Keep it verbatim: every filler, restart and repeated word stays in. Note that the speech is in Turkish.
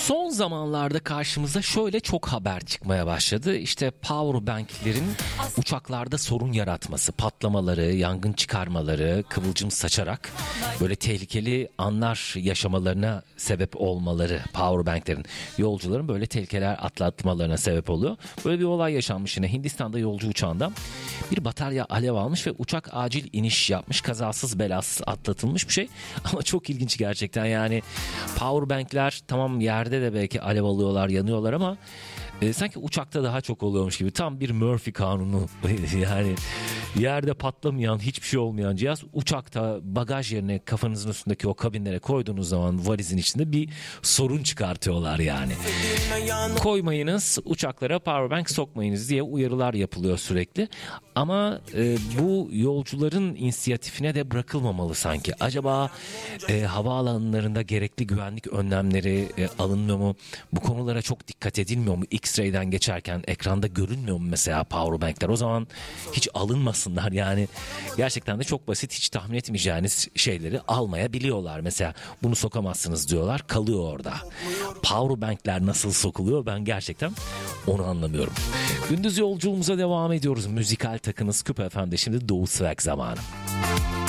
Son zamanlarda karşımıza şöyle çok haber çıkmaya başladı. İşte power banklerin uçaklarda sorun yaratması, patlamaları, yangın çıkarmaları, kıvılcım saçarak böyle tehlikeli anlar yaşamalarına sebep olmaları, power banklerin yolcuların böyle tehlikeler atlatmalarına sebep oluyor. Böyle bir olay yaşanmış yine Hindistan'da yolcu uçağında bir batarya alev almış ve uçak acil iniş yapmış. Kazasız belasız atlatılmış bir şey ama çok ilginç gerçekten. Yani power bankler tamam yerde de belki alev alıyorlar, yanıyorlar ama e, sanki uçakta daha çok oluyormuş gibi. Tam bir Murphy kanunu. Yani yerde patlamayan, hiçbir şey olmayan cihaz uçakta bagaj yerine kafanızın üstündeki o kabinlere koyduğunuz zaman valizin içinde bir sorun çıkartıyorlar yani. Koymayınız, uçaklara powerbank sokmayınız diye uyarılar yapılıyor sürekli. Ama e, bu yolcuların inisiyatifine de bırakılmamalı sanki. Acaba e, havaalanlarında gerekli güvenlik önlemleri e, alınmıyor mu? Bu konulara çok dikkat edilmiyor mu? X-ray'den geçerken ekranda görünmüyor mu mesela powerbankler? O zaman hiç alınmasınlar yani. Gerçekten de çok basit, hiç tahmin etmeyeceğiniz şeyleri almayabiliyorlar. Mesela bunu sokamazsınız diyorlar, kalıyor orada. Powerbankler nasıl sokuluyor ben gerçekten onu anlamıyorum. Gündüz yolculuğumuza devam ediyoruz. Müzikal takınız Küp F M'de şimdi Doğu Swag zamanı.